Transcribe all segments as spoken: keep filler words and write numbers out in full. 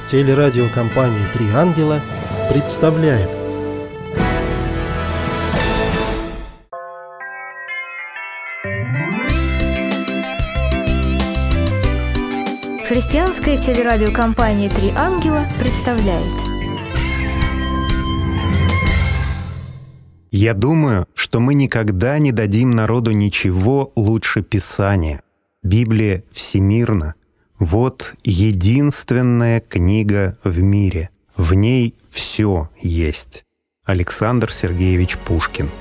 Телерадиокомпания «Три ангела» представляет. Христианская телерадиокомпания «Три ангела» представляет. Я думаю, что мы никогда не дадим народу ничего лучше Писания. Библия всемирна. Вот единственная книга в мире. В ней все есть. Александр Сергеевич Пушкин.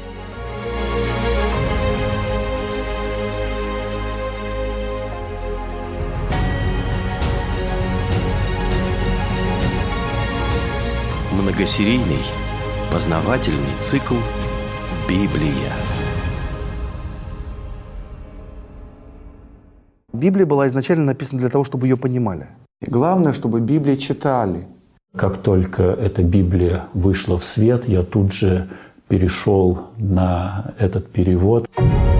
Многосерийный познавательный цикл «Библия». Библия была изначально написана для того, чтобы ее понимали. Главное, чтобы Библию читали. Как только эта Библия вышла в свет, я тут же перешел на этот перевод.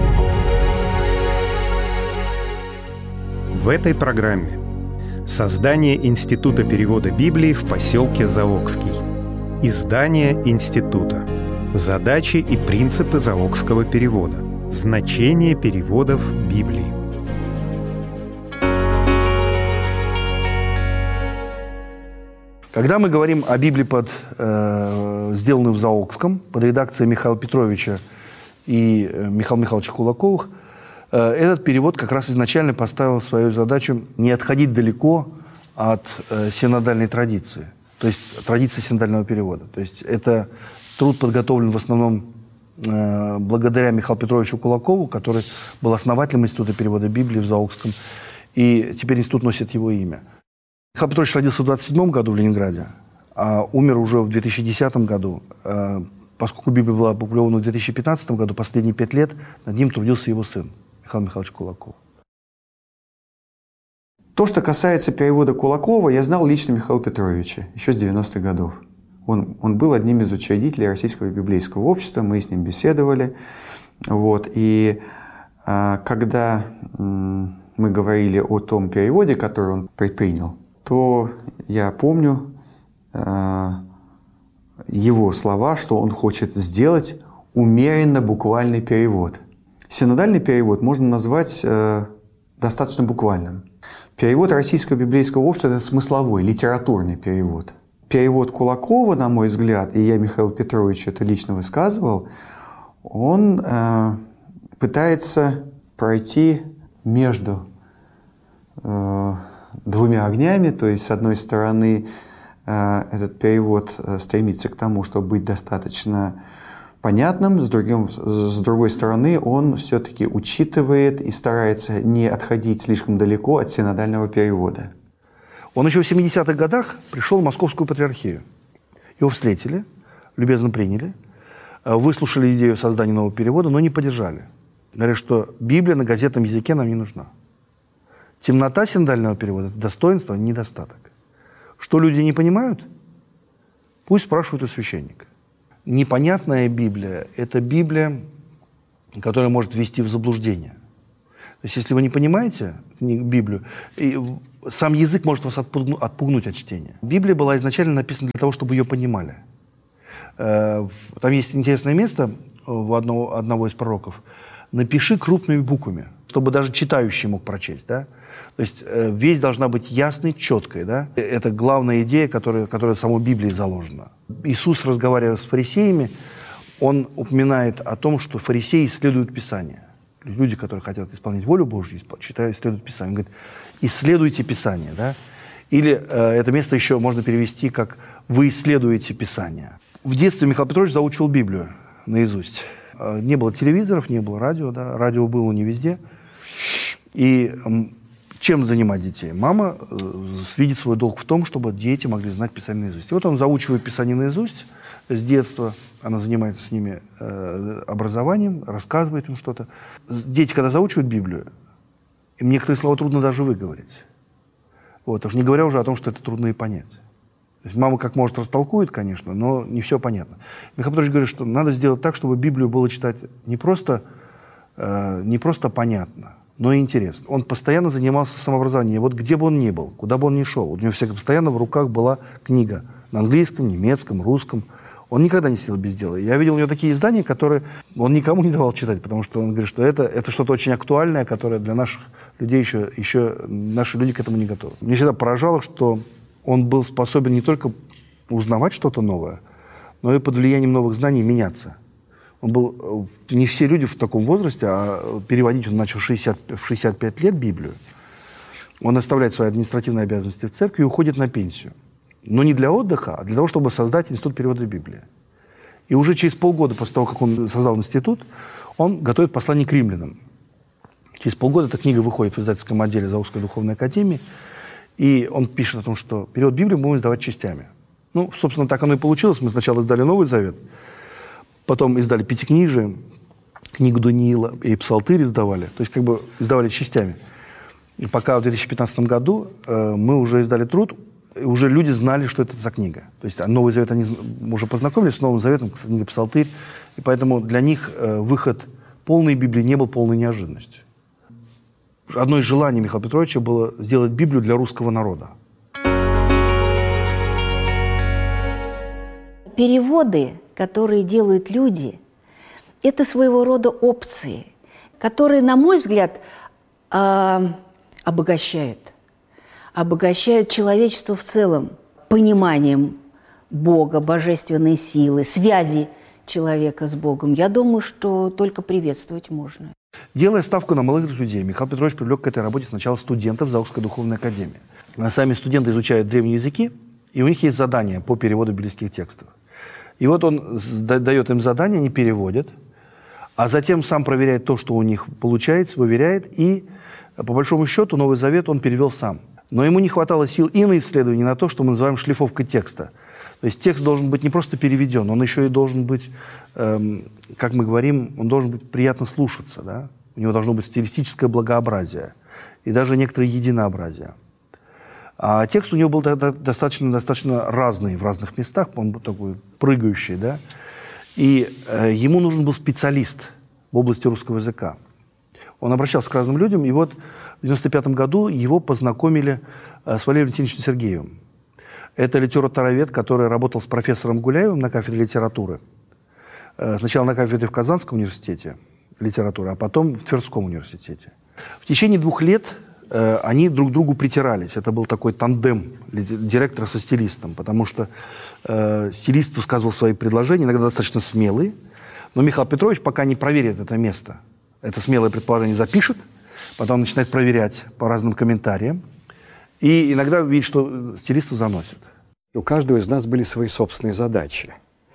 В этой программе создание Института перевода Библии в поселке Заокский. Издание института. Задачи и принципы заокского перевода. Значение переводов Библии. Когда мы говорим о Библии, под, э, сделанной в Заокском, под редакцией Михаила Петровича и Михаила Михайловича Кулаковых, э, этот перевод как раз изначально поставил свою задачу не отходить далеко от э, синодальной традиции, то есть традиции синодального перевода. То есть это труд подготовлен в основном э, благодаря Михаилу Петровичу Кулакову, который был основателем Института перевода Библии в Заокском, и теперь институт носит его имя. Михаил Петрович родился в двадцать седьмом году в Ленинграде, а умер уже в две тысячи десятом году. Поскольку Библия была опубликована в две тысячи пятнадцатом году, последние пять лет над ним трудился его сын, Михаил Михайлович Кулаков. То, что касается перевода Кулакова, я знал лично Михаила Петровича еще с девяностых годов. Он, он был одним из учредителей Российского библейского общества, мы с ним беседовали. Вот, и а, когда м, мы говорили о том переводе, который он предпринял, то я помню э, его слова, что он хочет сделать умеренно буквальный перевод. Синодальный перевод можно назвать э, достаточно буквальным. Перевод Российского библейского общества – это смысловой, литературный перевод. Перевод Кулакова, на мой взгляд, и я Михаилу Петровичу это лично высказывал, он э, пытается пройти между э, двумя огнями, то есть, с одной стороны, этот перевод стремится к тому, чтобы быть достаточно понятным, с, другим, с другой стороны, он все-таки учитывает и старается не отходить слишком далеко от синодального перевода. Он еще в семидесятых годах пришел в Московскую патриархию. Его встретили, любезно приняли, выслушали идею создания нового перевода, но не поддержали. Говорят, что Библия на газетном языке нам не нужна. Темнота синодального перевода – это достоинство, а не недостаток. Что люди не понимают, пусть спрашивают у священника. Непонятная Библия – это Библия, которая может ввести в заблуждение. То есть, если вы не понимаете Библию, сам язык может вас отпугнуть, отпугнуть от чтения. Библия была изначально написана для того, чтобы ее понимали. Там есть интересное место у одного, одного из пророков. «Напиши крупными буквами», чтобы даже читающий мог прочесть, да? То есть э, весть должна быть ясной, четкой, да? Это главная идея, которая, которая в самой Библии заложена. Иисус, разговаривая с фарисеями, он упоминает о том, что фарисеи исследуют Писание. Люди, которые хотят исполнять волю Божью, читают, исследуют Писание. Он говорит, исследуйте Писание, да? Или э, это место еще можно перевести как «вы исследуете Писание». В детстве Михаил Петрович заучивал Библию наизусть. Не было телевизоров, не было радио, да? Радио было не везде. И чем занимать детей? Мама видит свой долг в том, чтобы дети могли знать Писание наизусть. И вот он заучивает Писание наизусть с детства. Она занимается с ними э, образованием, рассказывает им что-то. Дети, когда заучивают Библию, им некоторые слова трудно даже выговорить. Вот, уж не говоря уже о том, что это трудно и понять. То есть мама как может растолкует, конечно, но не все понятно. Михаил Петрович говорит, что надо сделать так, чтобы Библию было читать не просто, э, не просто понятно, но и интересно. Он постоянно занимался самообразованием. Вот где бы он ни был, куда бы он ни шел, у него всегда постоянно в руках была книга на английском, немецком, русском. Он никогда не сидел без дела. Я видел у него такие издания, которые он никому не давал читать, потому что он говорит, что это, это что-то очень актуальное, которое для наших людей еще, еще наши люди к этому не готовы. Мне всегда поражало, что он был способен не только узнавать что-то новое, но и под влиянием новых знаний меняться. Он был, не все люди в таком возрасте, а переводить он начал в шестьдесят, в шестьдесят пять лет Библию. Он оставляет свои административные обязанности в церкви и уходит на пенсию. Но не для отдыха, а для того, чтобы создать институт перевода Библии. И уже через полгода после того, как он создал институт, он готовит послание к римлянам. Через полгода эта книга выходит в издательском отделе Заокской духовной академии, и он пишет о том, что перевод Библии мы будем издавать частями. Ну, собственно, так оно и получилось. Мы сначала издали Новый Завет, потом издали Пятикнижие, книгу Даниила и Псалтырь издавали. То есть как бы издавали частями. И пока в две тысячи пятнадцатом году э, мы уже издали труд, и уже люди знали, что это за книга. То есть Новый Завет, они уже познакомились с Новым Заветом, с книгой Псалтырь, и поэтому для них э, выход полной Библии не был полной неожиданностью. Одно из желаний Михаила Петровича было сделать Библию для русского народа. Переводы, которые делают люди, это своего рода опции, которые, на мой взгляд, обогащают. Обогащают человечество в целом пониманием Бога, божественной силы, связи человека с Богом. Я думаю, что только приветствовать можно. Делая ставку на молодых людей, Михаил Петрович привлек к этой работе сначала студентов Заокской духовной академии. Сами студенты изучают древние языки, и у них есть задания по переводу библейских текстов. И вот он дает им задания, они переводят, а затем сам проверяет то, что у них получается, выверяет, и по большому счету Новый Завет он перевел сам. Но ему не хватало сил и на исследование, и на то, что мы называем шлифовкой текста. То есть текст должен быть не просто переведен, он еще и должен быть, эм, как мы говорим, он должен быть приятно слушаться, да? У него должно быть стилистическое благообразие и даже некоторое единообразие. А текст у него был достаточно, достаточно разный в разных местах, он был такой прыгающий, да? И э, ему нужен был специалист в области русского языка. Он обращался к разным людям, и вот в девяносто пятом году его познакомили э, с Валерием Валентиновичем Сергеевым. Это литературовед, который работал с профессором Гуляевым на кафедре литературы. Э, сначала на кафедре в Казанском университете литературы, а потом в Тверском университете. В течение двух лет э, они друг к другу притирались. Это был такой тандем директора со стилистом, потому что э, стилист высказывал свои предложения, иногда достаточно смелые, но Михаил Петрович пока не проверит это место. Это смелое предположение запишет, потом начинает проверять по разным комментариям, и иногда видит, что стилиста заносит. У каждого из нас были свои собственные задачи.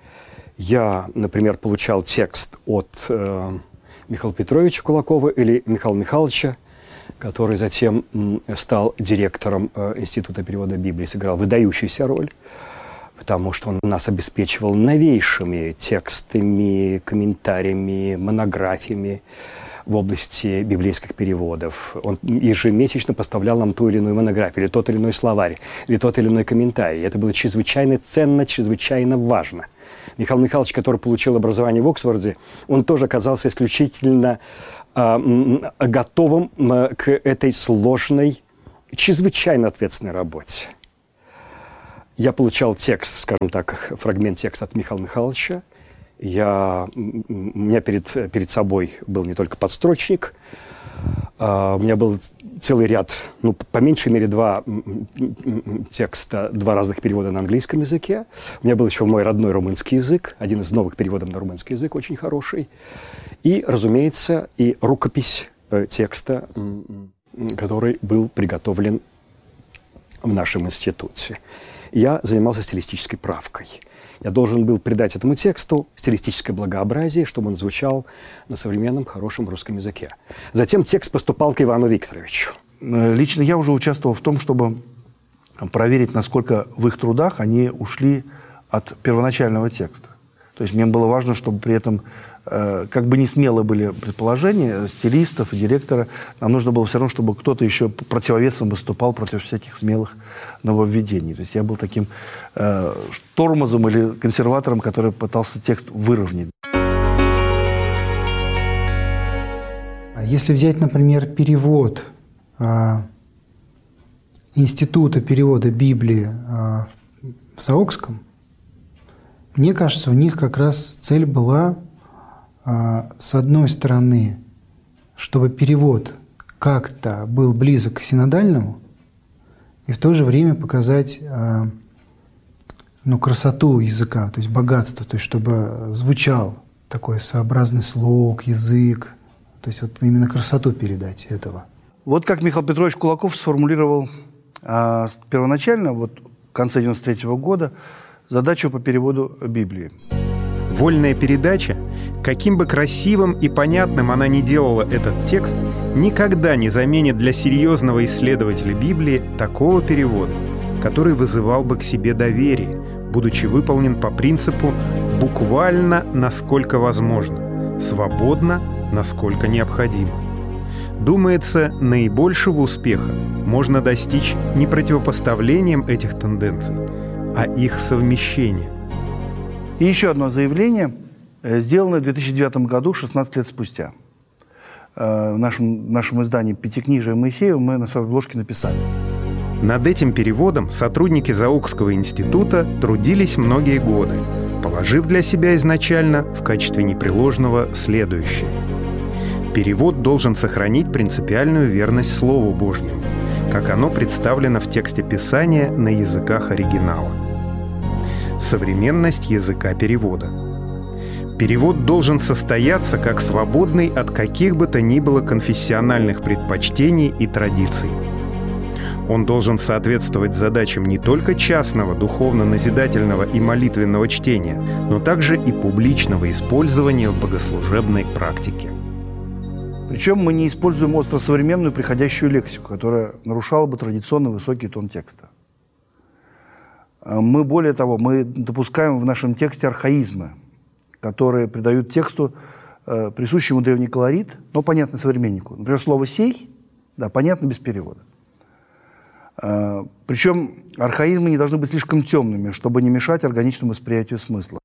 Я, например, получал текст от э, Михаила Петровича Кулакова или Михаила Михайловича, который затем м, стал директором э, Института перевода Библии, сыграл выдающуюся роль, потому что он нас обеспечивал новейшими текстами, комментариями, монографиями в области библейских переводов. Он ежемесячно поставлял нам ту или иную монографию, или тот или иной словарь, или тот или иной комментарий. Это было чрезвычайно ценно, чрезвычайно важно. Михаил Михайлович, который получил образование в Оксфорде, он тоже оказался исключительно э, готовым э, к этой сложной, чрезвычайно ответственной работе. Я получал текст, скажем так, фрагмент текста от Михаила Михайловича. Я, у меня перед, перед собой был не только подстрочник, а у меня был целый ряд, ну, по меньшей мере, два текста, два разных перевода на английском языке. У меня был еще мой родной румынский язык, один из новых переводов на румынский язык, очень хороший. И, разумеется, и рукопись текста, который был приготовлен в нашем институте. Я занимался стилистической правкой. Я должен был придать этому тексту стилистическое благообразие, чтобы он звучал на современном, хорошем русском языке. Затем текст поступал к Ивану Викторовичу. Лично я уже участвовал в том, чтобы проверить, насколько в их трудах они ушли от первоначального текста. То есть мне было важно, чтобы при этом, э, как бы не смело были предположения стилистов и директора, нам нужно было все равно, чтобы кто-то еще противовесом выступал против всяких смелых нововведений. То есть я был таким э, тормозом или консерватором, который пытался текст выровнять. Если взять, например, перевод Института перевода Библии в Заокском, мне кажется, у них как раз цель была, с одной стороны, чтобы перевод как-то был близок к синодальному, и в то же время показать ну, красоту языка, то есть богатство, то есть чтобы звучал такой своеобразный слог, язык, то есть вот именно красоту передать этого. Вот как Михаил Петрович Кулаков сформулировал а, первоначально, вот в конце девяносто третьего года, задачу по переводу Библии. Вольная передача, каким бы красивым и понятным она ни делала этот текст, никогда не заменит для серьезного исследователя Библии такого перевода, который вызывал бы к себе доверие, будучи выполнен по принципу «буквально, насколько возможно», «свободно, насколько необходимо». Думается, наибольшего успеха можно достичь не противопоставлением этих тенденций, а их совмещением. И еще одно заявление, сделанное в две тысячи девятом году, шестнадцать лет спустя. В нашем, в нашем издании «Пятикнижие Моисеева» мы на своей обложке написали. Над этим переводом сотрудники Заокского института трудились многие годы, положив для себя изначально в качестве непреложного следующее. Перевод должен сохранить принципиальную верность Слову Божьему, как оно представлено в тексте Писания на языках оригинала. Современность языка перевода. Перевод должен состояться как свободный от каких бы то ни было конфессиональных предпочтений и традиций. Он должен соответствовать задачам не только частного, духовно-назидательного и молитвенного чтения, но также и публичного использования в богослужебной практике. Причем мы не используем остросовременную приходящую лексику, которая нарушала бы традиционно высокий тон текста. Мы, более того, мы допускаем в нашем тексте архаизмы, которые придают тексту э, присущий ему древний колорит, но понятный современнику. Например, слово «сей», да, понятно без перевода. Э, причем архаизмы не должны быть слишком темными, чтобы не мешать органичному восприятию смысла.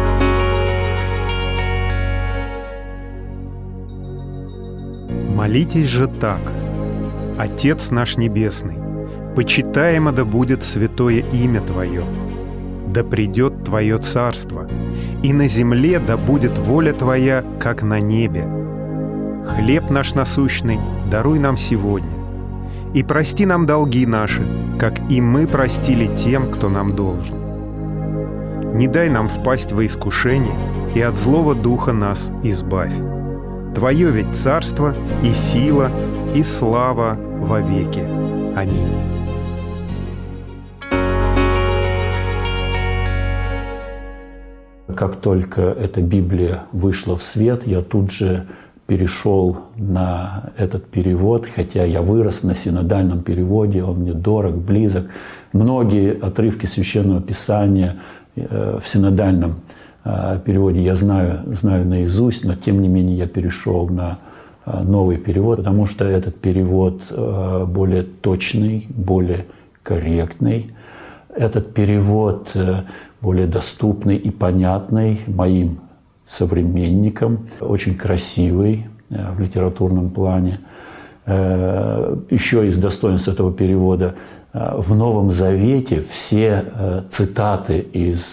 «Молитесь же так: Отец наш Небесный, почитаемо да будет святое имя Твое, да придет Твое царство, и на земле да будет воля Твоя, как на небе. Хлеб наш насущный даруй нам сегодня, и прости нам долги наши, как и мы простили тем, кто нам должен. Не дай нам впасть во искушение, и от злого духа нас избавь. Твое ведь царство и сила, и слава вовеки. Аминь». Как только эта Библия вышла в свет, я тут же перешел на этот перевод, хотя я вырос на синодальном переводе, он мне дорог, близок. Многие отрывки Священного Писания в синодальном переводе я знаю, знаю наизусть, но тем не менее я перешел на новый перевод, потому что этот перевод более точный, более корректный. Этот перевод более доступный и понятный моим современникам, очень красивый в литературном плане. Еще из достоинств этого перевода: в Новом Завете все цитаты из